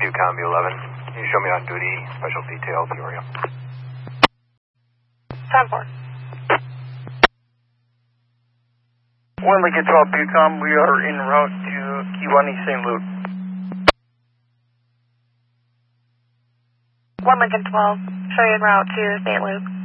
Combi 11. Can you show me on duty, special detail, Peoria? 10-4. 1 Lincoln 12 Bucom, we are en route to Kiwani St. Luke. 1 Lincoln 12, show you en route to St. Luke.